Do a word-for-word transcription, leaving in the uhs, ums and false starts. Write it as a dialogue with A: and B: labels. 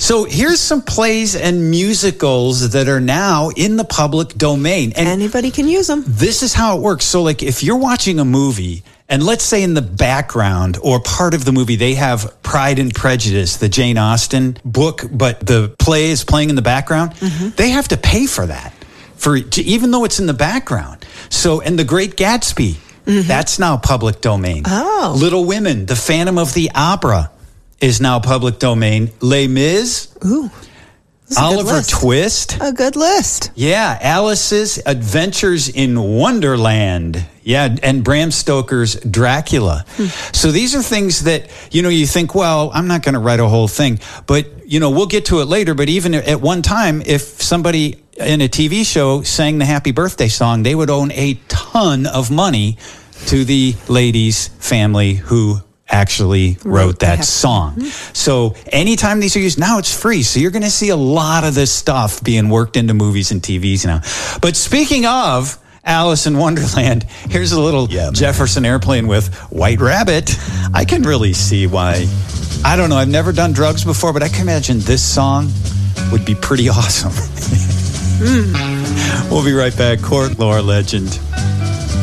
A: So here's some plays and musicals that are now in the public domain. And
B: anybody can use them.
A: This is how it works. So like if you're watching a movie and let's say in the background or part of the movie, they have Pride and Prejudice, the Jane Austen book, but the play is playing in the background, mm-hmm. they have to pay for that, for to, even though it's in the background. So, and The Great Gatsby, mm-hmm. that's now public domain.
B: Oh.
A: Little Women, The Phantom of the Opera is now public domain. Les Mis.
B: Ooh.
A: Oliver Twist.
B: A good list.
A: Yeah. Alice's Adventures in Wonderland. Yeah. And Bram Stoker's Dracula. Hmm. So these are things that, you know, you think, well, I'm not going to write a whole thing. But, you know, we'll get to it later. But even at one time, if somebody in a T V show sang the Happy Birthday song, they would own a ton of money to the lady's family who actually wrote, wrote that song. Mm-hmm. So anytime these are used, now it's free. So you're going to see a lot of this stuff being worked into movies and T Vs now. But speaking of Alice in Wonderland, here's a little yeah, Jefferson Airplane with White Rabbit. I can really see why. I don't know. I've never done drugs before, but I can imagine this song would be pretty awesome. mm. We'll be right back. Court Lore Legend.